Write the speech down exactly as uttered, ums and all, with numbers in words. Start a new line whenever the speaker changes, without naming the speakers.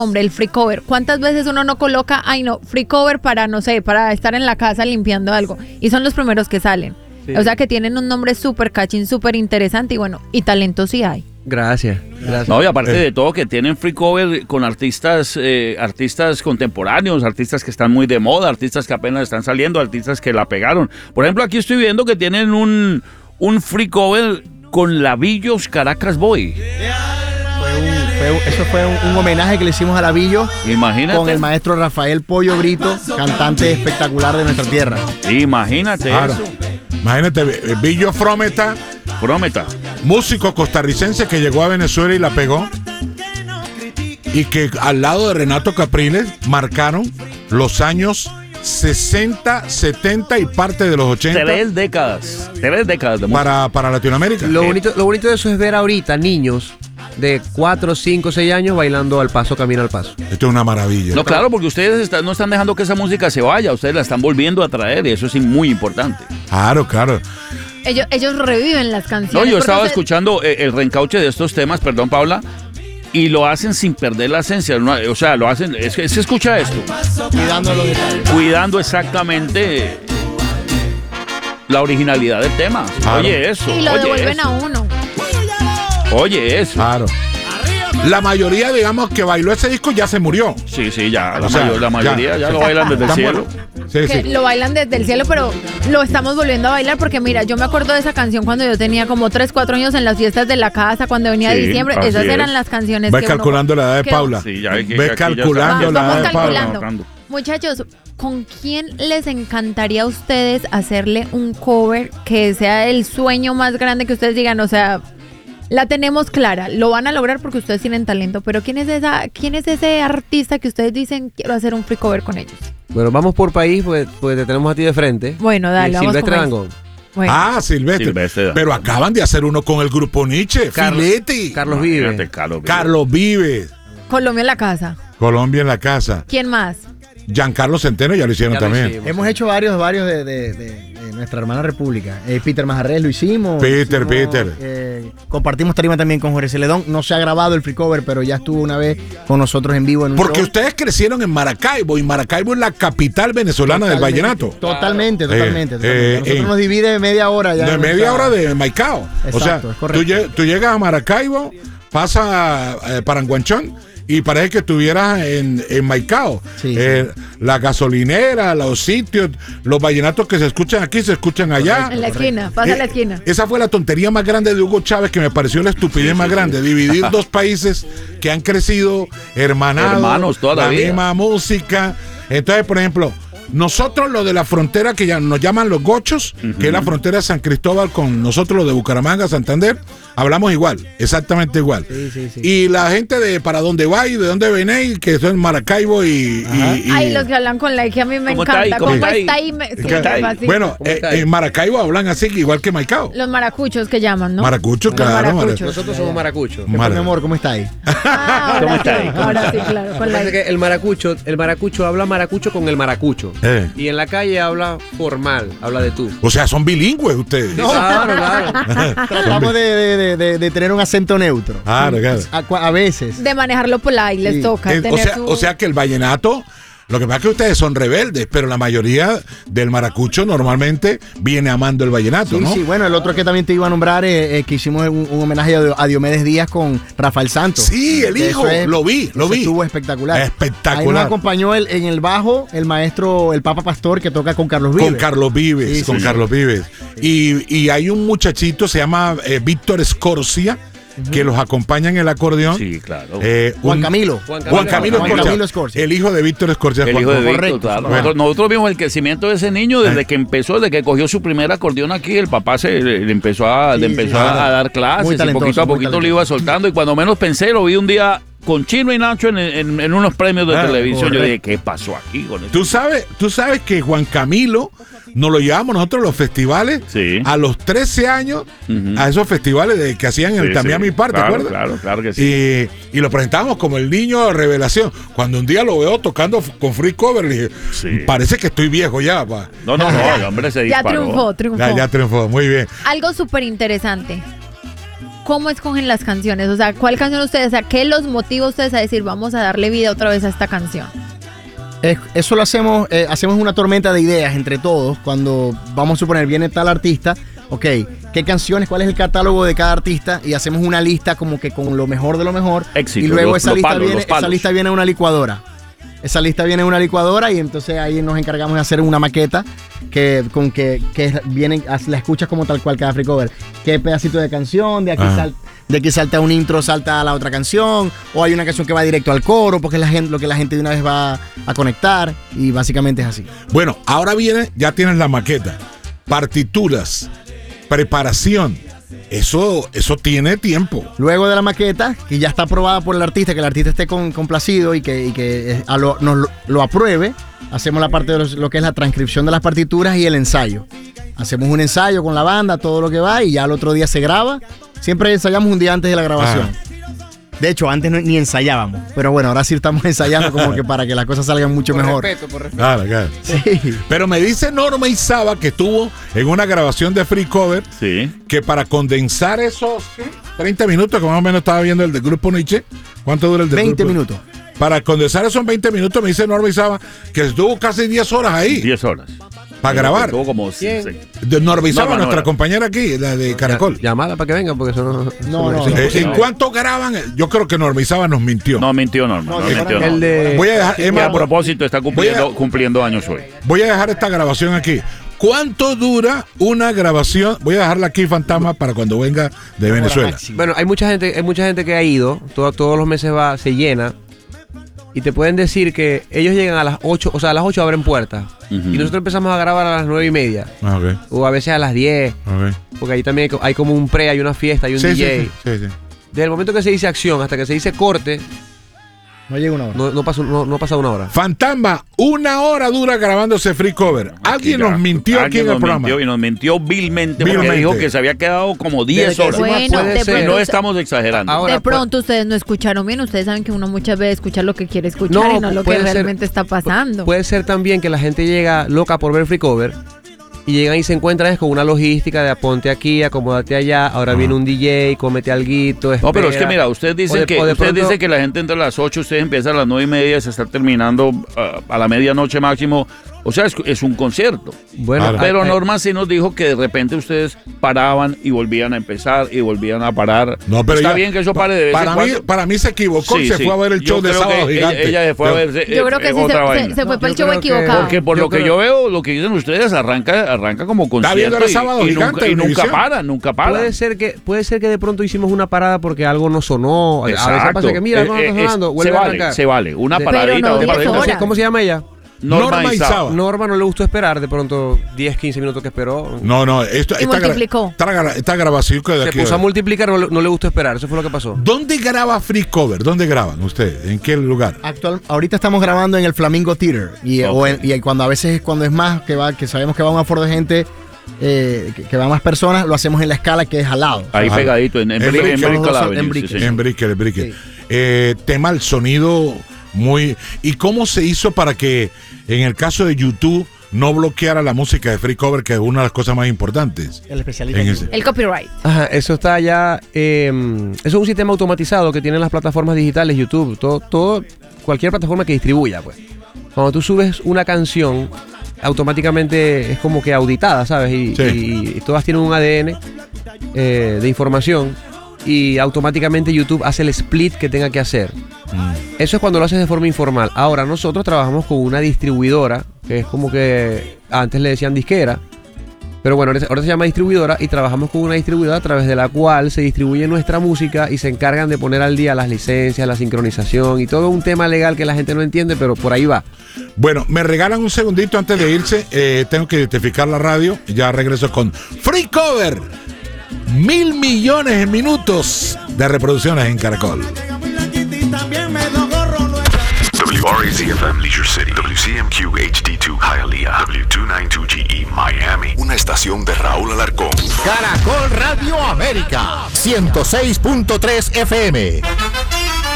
Hombre, el free cover. ¿Cuántas veces uno no coloca, ay no, free cover para, no sé, para estar en la casa limpiando algo? Y son los primeros que salen. Sí. O sea que tienen un nombre súper catchy, súper interesante y bueno, y talento sí hay.
Gracias, gracias.
No, y aparte de todo que tienen free cover con artistas eh, artistas contemporáneos, artistas que están muy de moda, artistas que apenas están saliendo, artistas que la pegaron. Por ejemplo, aquí estoy viendo que tienen un, un free cover con Labillos Caracas Boy.
Fue un, fue un, eso fue un, un homenaje que le hicimos a Labillo.
Imagínate.
Con el maestro Rafael Pollo Brito, cantante espectacular de nuestra tierra.
Imagínate claro. eso.
Imagínate, Billo Frometa.
Frometa.
Músico costarricense que llegó a Venezuela y la pegó. Y que al lado de Renato Capriles marcaron los años sesenta, setenta y parte de los ochenta.
Tres décadas. Tres décadas de música.
Para, para Latinoamérica.
Lo bonito, lo bonito de eso es ver ahorita niños de cuatro, cinco, seis años bailando al paso, camino al paso.
Esto es una maravilla.
No, claro, porque ustedes están, no están dejando que esa música se vaya, ustedes la están volviendo a traer y eso es muy importante.
Claro, claro.
Ellos, ellos reviven las canciones.
No, yo estaba
usted...
escuchando el, el reencauche de estos temas, perdón, Paula, y lo hacen sin perder la esencia. No, o sea, lo hacen, es que se escucha esto.
Cuidando los detalles.
Cuidando exactamente la originalidad del tema. Claro. Oye eso.
Y lo
oye
devuelven
eso.
a uno.
Oye eso.
Claro. La mayoría, digamos, que bailó ese disco ya se murió.
Sí, sí, ya. La,
o sea,
mayor, la mayoría ya, ya lo bailan desde el cielo.
Sí,
que
sí.
Lo bailan desde el cielo, pero lo estamos volviendo a bailar porque mira, yo me acuerdo de esa canción cuando yo tenía como tres, cuatro años en las fiestas de la casa, cuando venía sí, diciembre. Esas eran es. las canciones.
Ves
que
calculando
uno,
la edad de
que,
Paula.
Sí, ya, que,
Ves calculando la edad de Paula.
Muchachos, ¿con quién les encantaría a ustedes hacerle un cover que sea el sueño más grande que ustedes digan? O sea, la tenemos clara, lo van a lograr porque ustedes tienen talento, pero ¿quién es esa, quién es ese artista que ustedes dicen quiero hacer un free cover con ellos?
Bueno, vamos por país, pues, pues te tenemos a ti de frente.
Bueno, dale, vamos
Silvestre Dangond.
Bueno.
Ah, Silvestre. Silvestre Pero acaban de hacer uno con el grupo Nietzsche,
Car
Filetti.
Carlos Vives.
Carlos Vives. Carlos Vives.
Colombia en la casa.
Colombia en la casa.
¿Quién más?
Giancarlo Centeno ya lo hicieron
ya lo
también.
Hicimos.
Hemos hecho varios, varios de, de, de, de nuestra hermana República. Eh, Peter Majarrés lo hicimos.
Peter,
hicimos,
Peter.
Eh, compartimos tarima también con Jorge Celedón. No se ha grabado el free cover, pero ya estuvo una vez con nosotros en vivo en un
Porque
show.
ustedes crecieron en Maracaibo y Maracaibo es la capital venezolana
totalmente,
del vallenato.
Totalmente, totalmente.
Eh,
totalmente.
eh,
Nosotros
eh,
nos divide media hora ya.
De media
esa...
hora de Maicao.
Exacto,
o sea,
es correcto.
Tú, tú llegas a Maracaibo, pasas eh, Paranguanchón y parece que estuvieras en, en Maicao.
Sí,
eh,
sí.
La gasolinera, los sitios, los vallenatos que se escuchan aquí se escuchan allá.
En la esquina, pasa
Eh,
a la esquina.
Esa fue la tontería más grande de Hugo Chávez, que me pareció la estupidez sí, más sí, grande. Sí. Dividir dos países que han crecido hermanados,
hermanos toda la,
la
vida.
misma música. Entonces, por ejemplo, nosotros lo de la frontera que ya nos llaman los gochos, uh-huh. que es la frontera de San Cristóbal con nosotros los de Bucaramanga, Santander, hablamos igual, exactamente igual.
Sí, sí, sí.
Y la gente de para dónde va y de dónde venís, que son Maracaibo y, y, y...
Ay, los que hablan con la que a mí me
¿Cómo
encanta.
está ahí?
¿Cómo,
¿Cómo
está ahí? Me... Sí,
Sí, bueno, eh, en Maracaibo hablan así, igual que Maicao.
Los maracuchos que llaman, ¿no?
Maracuchos, claro.
maracuchos.
Nosotros somos maracuchos.
¿Qué fue, mi amor? ¿Cómo está ahí?
Ah,
¿Cómo
ahora
está
sí,
ahí?
ahora sí, claro. Con la...
que el maracucho, el maracucho habla maracucho con el maracucho.
Eh.
Y en la calle habla formal, habla de tú.
O sea, son bilingües ustedes.
No, claro, claro.
Tratamos de, de, de, de tener un acento neutro.
Claro, claro.
A, a veces.
De manejarlo por ahí, les
Sí.
toca.
Eh,
tener
o, sea,
su...
o sea que el vallenato, lo que pasa es que ustedes son rebeldes, pero la mayoría del maracucho normalmente viene amando el vallenato,
Sí,
¿no?
sí, bueno, el otro que también te iba a nombrar es eh, que hicimos un, un homenaje a, a Diomedes Díaz con Rafael Santos.
Sí, el hijo,
es,
lo vi, lo vi.
Estuvo espectacular.
Espectacular.
Ahí nos acompañó el, en el bajo el maestro, el Papa Pastor, que toca con Carlos Vives.
Con Carlos Vives,
Sí,
con
sí,
Carlos Vives. Y, y hay un muchachito, se llama eh, Víctor Escorcia, que los acompaña en el acordeón.
Sí, claro.
Eh,
Juan
un-
Camilo.
Juan
Juan Camilo,
Juan
Escorcia,
Camilo Escorcia.
el hijo de Víctor Escorcia.
El
Juan-
hijo de Víctor,
correcto,
claro.
correcto.
Nosotros, nosotros vimos el crecimiento de ese niño desde
Eh.
que empezó, desde que cogió su primer acordeón aquí, el papá se le, le empezó a,
Sí,
le empezó
sí,
a,
sí.
a dar clases
Muy
y
talentoso,
poquito a
muy
poquito
talentoso.
lo iba soltando y cuando menos pensé lo vi un día con Chino y Nacho en, en, en unos premios de
Ah,
televisión.
correcto.
Yo dije, ¿qué pasó aquí con esto?
Tú sabes, tú sabes que Juan Camilo nos lo llevamos nosotros a los festivales
Sí.
a los trece años,
Ujú.
a esos festivales de, que hacían en
Sí,
el También
sí.
a mi parte,
Claro,
¿te acuerdas?
claro, claro que sí.
Y, y lo presentamos como el niño de revelación. Cuando un día lo veo tocando f- con free cover, le dije,
Sí.
parece que estoy viejo ya, pa.
No, no, no, el hombre se
Ya
disparó.
triunfó, triunfó.
Ya, ya triunfó, muy bien.
Algo súper interesante. ¿cómo escogen las canciones? O sea, ¿cuál canción ustedes, o sea, qué los motiva a ustedes a decir, vamos a darle vida otra vez a esta canción?
Es- Eso lo hacemos, eh, hacemos una tormenta de ideas entre todos. Cuando, vamos a suponer, viene tal artista, ok, ¿qué canciones, cuál es el catálogo de cada artista? Y hacemos una lista como que con lo mejor de lo mejor.
Éxito,
y luego
los-
esa,
los
lista
palos,
viene,
los palos.
esa lista viene a una licuadora. Esa lista viene a una licuadora y entonces ahí nos encargamos de hacer una maqueta que con que, que vienen, la escuchas como tal cual cada free cover. ¿Qué pedacito de canción? De aquí,
Ajá.
sal- de aquí salta un intro, salta a la otra canción. O hay una canción que va directo al coro porque es la gente, lo que la gente de una vez va a conectar. Y básicamente es así.
Bueno, ahora viene, ya tienes la maqueta, partituras, preparación. Eso, eso tiene tiempo.
Luego de la maqueta, que ya está aprobada por el artista, que el artista esté con- complacido y que, y que eh, a lo, nos lo, lo apruebe, hacemos la parte de los- lo que es la transcripción de las partituras y el ensayo. Hacemos un ensayo con la banda, todo lo que va, y ya el otro día se graba. Siempre ensayamos un día antes de la grabación. De hecho, antes no- ni ensayábamos. Pero bueno, ahora sí estamos ensayando como que para que las cosas salgan mucho
Por
mejor.
respeto, por respeto.
Claro, claro.
Sí.
Pero me dice Norma Izaba que estuvo en una grabación de Free Cover
Sí.
que para condensar esos ¿qué? treinta minutos, que más o menos estaba viendo el del grupo Nietzsche. ¿Cuánto dura el del
veinte
grupo?
minutos.
Para condensar esos veinte minutos, me dice Norma Izaba que estuvo casi diez horas ahí
diez horas.
para grabar.
Estuvo como
¿Quién?
sí.
De Norma Izaba,
Norma,
nuestra
Norma.
compañera aquí, la de Caracol.
Ya- Llamada para que vengan, porque eso no.
No, no,
eso
no.
Eh,
es
¿En
posible.
cuánto graban? Yo creo que Norma Izaba nos mintió.
No, mintió Norma.
No,
No,
sí,
mintió
fueron-
Norma.
El de.
Voy a dejar, es
Y
más,
a propósito está cumpliendo,
voy a-
cumpliendo años hoy.
voy a dejar esta grabación aquí. ¿Cuánto dura una grabación? Voy a dejarla aquí, Fantasma, para cuando venga de Venezuela.
Bueno, hay mucha gente, hay mucha gente que ha ido, todo- todos los meses va, se llena. Y te pueden decir que ellos llegan a las ocho, o sea, a las ocho abren puertas.
Ujú.
Y nosotros empezamos a grabar a las nueve y media.
Ah, ok,
O a veces a las diez.
ok.
Porque ahí también hay, co- hay como un pre, hay una fiesta, hay un
Sí, sí,
D J.
sí, sí, sí.
Desde el momento que se dice acción hasta que se dice corte,
No llega una hora.
no, no, pasa, no, no pasa una hora.
Fantasma, una hora dura grabándose Free Cover. Alguien
Ya.
nos mintió aquí
Alguien
en el
nos
programa.
mintió y nos mintió vilmente,
Vilmente.
porque dijo que se había quedado como diez
Desde que
horas.
decimos,
Bueno,
puede
de
ser.
Y
pronto-
no estamos exagerando.
Ahora,
de pronto ustedes no escucharon bien, ustedes saben que uno muchas veces escucha lo que quiere escuchar
No,
y no lo que
puede ser-
realmente está pasando.
Puede ser también que la gente llega loca por ver Free Cover y llegan y se encuentran es con una logística de aponte aquí, acomódate allá, ahora viene un D J, cómete alguito.
No, pero es que
espera.
mira, usted
O
dice
de-
que
o de
usted
pronto-
dice que la gente entra a las ocho, usted empieza a las nueve y media, se está terminando ah, a la medianoche máximo. O sea, es, es un concierto.
Bueno,
Claro.
Pero
hay-
Norma sí nos dijo que de repente ustedes paraban y volvían a empezar y volvían a parar.
No, pero
Está
ella-
bien que eso pare de vez
para
en
mí,
cuando.
para mí se equivocó y
Sí,
se
sí.
fue a ver el
Yo
show de
creo que
Sábado
ella-
Gigante.
Ella, se fue a ver eh,
Yo creo que
eh,
sí se,
otra
se-
vaina.
se fue
No,
para el
yo
show
creo que-
equivocado.
Porque por
Yo
lo que
creo-
yo veo, lo que dicen ustedes, arranca, arranca como
viendo
concierto
el
y,
Sábado
y
Gigante
nunca,
de
y nunca
Univisión.
para, nunca para.
Puede ser que puede ser que de pronto hicimos una parada porque algo no sonó. A veces
Exacto.
pasa que mira, algo no
Eh,
está
eh,
sonando,
es-
vuelve
se
a
vale,
arrancar.
se vale. Una
De-
paradita,
Pero no
dos
diez
paraditas.
horas.
¿Cómo se llama ella?
Norma
Norma
Izaba.
Izaba.
Norma no le gustó esperar de pronto diez, quince minutos que esperó.
No, no, esto,
Y
esta, gra-
multiplicó.
esta, gra- esta grabación que de
Se
aquí.
puso a multiplicar, no, le- no le gustó esperar. Eso fue lo que pasó.
¿Dónde graba Free Cover? ¿Dónde graban ustedes? ¿En qué lugar?
Actual, ahorita estamos grabando en el Flamingo Theater y, o en- y cuando a veces cuando es más que va que sabemos que va un aforo de gente eh, que, que va más personas, lo hacemos en la escala que es al lado.
Ahí
Ajá.
pegadito, en, en,
En
Brickell,
Brickell,
en Brickell
los dos son
Avenue,
en
sí,
Brickell.
sí.
En Brickell, en Brickell.
Sí.
Eh, tema el sonido muy. ¿Y cómo se hizo para que en el caso de YouTube no bloqueara la música de Free Cover, que es una de las cosas más importantes?
El especialista.
En
en
ese-
El copyright.
Ajá, eso está ya. eh, eso es un sistema automatizado que tienen las plataformas digitales, YouTube, todo, todo, cualquier plataforma que distribuya, pues. Cuando tú subes una canción, automáticamente es como que auditada, ¿sabes? Y,
Sí.
y- y todas tienen un A D N eh, de información y automáticamente YouTube hace el split que tenga que hacer. Eso es cuando lo haces de forma informal. Ahora nosotros trabajamos con una distribuidora, que es como que antes le decían disquera, pero bueno, ahora, ahora se llama distribuidora y trabajamos con una distribuidora a través de la cual se distribuye nuestra música y se encargan de poner al día las licencias, la sincronización y todo un tema legal que la gente no entiende, pero por ahí va.
Bueno, me regalan un segundito antes de irse. eh, tengo que identificar la radio. Ya regreso con Free Cover. Mil millones en minutos de reproducciones en Caracol.
W R A Z F M Leisure City, W C M Q H D dos Hialeah, W doscientos noventa y dos G E Miami, una estación de Raúl Alarcón.
Caracol Radio América, ciento seis punto tres F M.